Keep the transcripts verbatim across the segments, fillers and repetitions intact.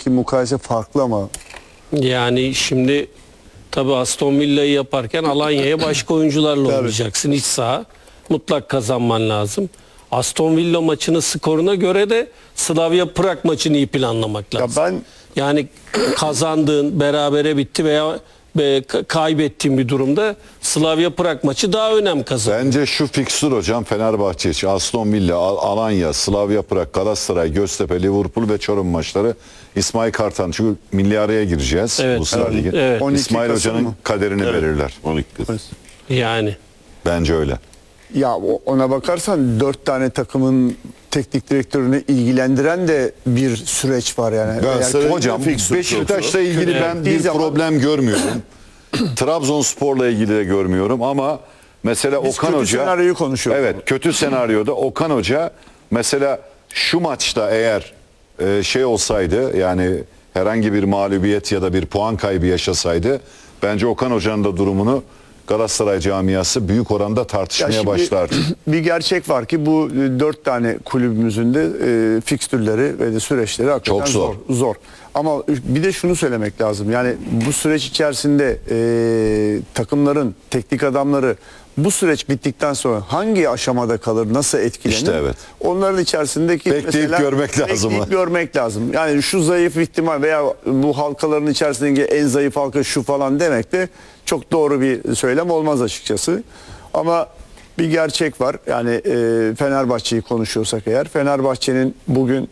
maçtaki mukayese farklı ama. Yani şimdi tabii Aston Villa'yı yaparken Alanya'ya başka oyuncularla oynayacaksın. İç saha mutlak kazanman lazım. Aston Villa maçının skoruna göre de Slavia Prag maçını iyi planlamak lazım. Ya ben yani kazandığın, berabere bitti veya kaybettiğin bir durumda Slavia Prag maçı daha önem kazanıyor. Bence şu fikstür hocam Fenerbahçe için Aston Villa, Alanya, Slavia Prag, Galatasaray, Göztepe, Liverpool ve Çorum maçları İsmail Kartal. Çünkü milli araya gireceğiz. Evet, Uluslar Ligi. Evet. İsmail Hoca'nın mı? kaderini evet. verirler. on iki Kasım. Yani. Bence öyle. Ya ona bakarsan dört tane takımın teknik direktörünü ilgilendiren de bir süreç var yani. Galatasaray hocam Beşiktaş'la ilgili evet. ben bir zaman... problem görmüyorum. Trabzonspor'la ilgili de görmüyorum ama mesela Biz Okan kötü Hoca senaryoyu konuşuyoruz. Evet, kötü senaryoda Okan Hoca mesela şu maçta eğer e, şey olsaydı yani herhangi bir mağlubiyet ya da bir puan kaybı yaşasaydı bence Okan Hoca'nın da durumunu Galatasaray camiası büyük oranda tartışmaya başlardı. Bir gerçek var ki bu dört tane kulübümüzün de e, fikstürleri ve de süreçleri hakikaten çok zor. zor. zor. Ama bir de şunu söylemek lazım. Yani bu süreç içerisinde e, takımların, teknik adamları bu süreç bittikten sonra hangi aşamada kalır, nasıl etkilenir? İşte evet. Onların içerisindeki bekleyip mesela, görmek lazım. Bekleyip görmek lazım. Yani şu zayıf ihtimal veya bu halkaların içerisindeki en zayıf halka şu falan demek de çok doğru bir söylem olmaz açıkçası. Ama bir gerçek var. Yani e, Fenerbahçe'yi konuşuyorsak eğer, Fenerbahçe'nin bugün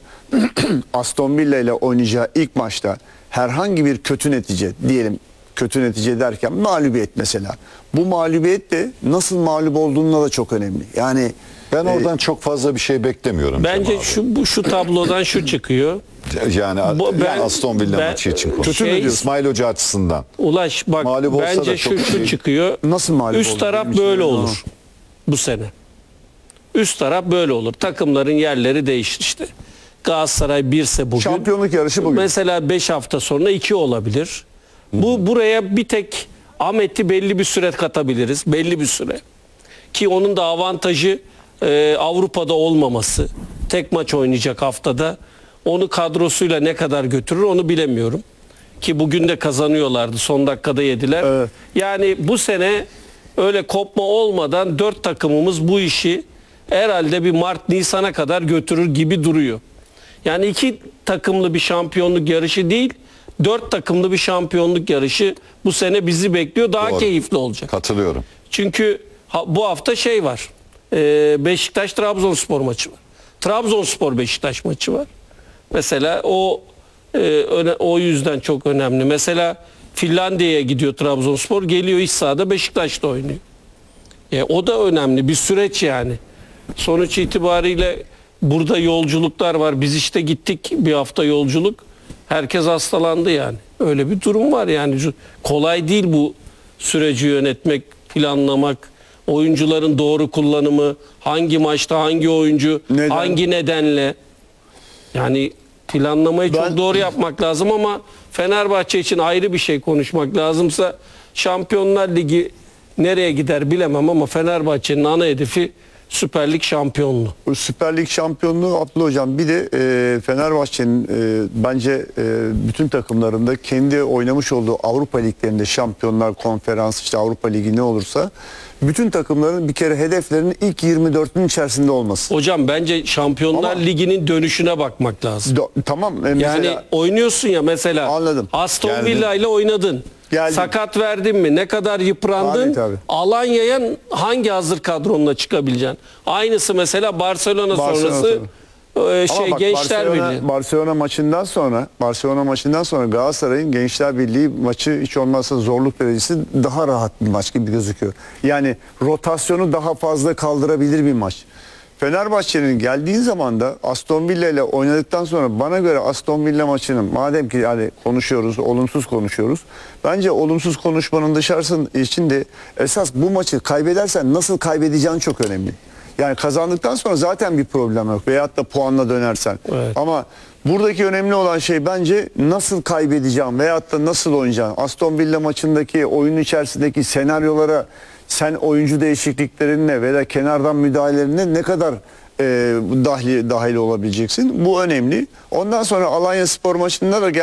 Aston Villa ile oynayacağı ilk maçta herhangi bir kötü netice diyelim, kötü netice derken mağlubiyet mesela. Bu mağlubiyet de nasıl mağlup olduğuna da çok önemli. Yani ben oradan e, çok fazla bir şey beklemiyorum. Bence şu bu şu tablodan şu çıkıyor. Yani, bu, ben, yani Aston Villa ben, maçı için kötü şey, İsmail Hoca açısından. Ulaş bak bence şu şu şey, çıkıyor. Nasıl mağlup Üst taraf böyle olur ama. Bu sene. Üst taraf böyle olur. Takımların yerleri değişir işte. Galatasaray birse bugün. Şampiyonluk yarışı bugün. Mesela beş hafta sonra iki olabilir. Bu buraya bir tek Ahmet'i belli bir süre katabiliriz. Belli bir süre. Ki onun da avantajı e, Avrupa'da olmaması. Tek maç oynayacak haftada. Onu kadrosuyla ne kadar götürür onu bilemiyorum. Ki bugün de kazanıyorlardı. Son dakikada yediler. Evet. Yani bu sene öyle kopma olmadan dört takımımız bu işi herhalde bir Mart Nisan'a kadar götürür gibi duruyor. Yani iki takımlı bir şampiyonluk yarışı değil, dört takımlı bir şampiyonluk yarışı bu sene bizi bekliyor. Daha Doğru. keyifli olacak. Katılıyorum. Çünkü ha, bu hafta şey var. E, Beşiktaş-Trabzonspor maçı var. Trabzonspor-Beşiktaş maçı var. Mesela o e, öne, o yüzden çok önemli. Mesela Finlandiya'ya gidiyor Trabzonspor, geliyor iç sahada Beşiktaş'ta oynuyor. E, o da önemli bir süreç yani. Sonuç itibariyle burada yolculuklar var. Biz işte gittik bir hafta yolculuk. Herkes hastalandı yani. Öyle bir durum var yani. Kolay değil bu süreci yönetmek, planlamak, oyuncuların doğru kullanımı, hangi maçta hangi oyuncu, Neden? hangi nedenle. Yani planlamayı ben... çok doğru yapmak lazım ama Fenerbahçe için ayrı bir şey konuşmak lazımsa Şampiyonlar Ligi nereye gider bilemem ama Fenerbahçe'nin ana hedefi Süper Lig şampiyonluğu. Süper Lig şampiyonluğu Abdullah Hocam, bir de e, Fenerbahçe'nin e, bence e, bütün takımlarında kendi oynamış olduğu Avrupa Liglerinde Şampiyonlar Konferansı, işte Avrupa Ligi ne olursa bütün takımların bir kere hedeflerinin ilk yirmi dörtünün içerisinde olması. Hocam bence Şampiyonlar Ama, Ligi'nin dönüşüne bakmak lazım. Do, tamam. E, mesela, yani oynuyorsun ya mesela anladım. Aston Geldim. Villa ile oynadın. Geldim. Sakat verdin mi? Ne kadar yıprandın? Tabii, tabii. Alanya'ya hangi hazır kadronla çıkabileceksin? Aynısı mesela Barcelona, Barcelona sonrası e, şey bak, Gençler Barcelona, Birliği. Barcelona maçından sonra Barcelona maçından sonra Galatasaray'ın Gençler Birliği maçı hiç olmazsa zorluk derecesi daha rahat bir maç gibi gözüküyor. Yani rotasyonu daha fazla kaldırabilir bir maç. Fenerbahçe'nin geldiği zaman da Aston Villa ile oynadıktan sonra bana göre Aston Villa maçının, madem ki yani konuşuyoruz, olumsuz konuşuyoruz. Bence olumsuz konuşmanın dışarısının içinde esas bu maçı kaybedersen nasıl kaybedeceğin çok önemli. Yani kazandıktan sonra zaten bir problem yok veyahut da puanla dönersen. Evet. Ama buradaki önemli olan şey bence nasıl kaybedeceğim veyahut da nasıl oynayacağım. Aston Villa maçındaki oyun içerisindeki senaryolara sen oyuncu değişikliklerinle veya kenardan müdahalelerinle ne kadar e, dahil, dahil olabileceksin? Bu önemli. Ondan sonra Alanyaspor maçında da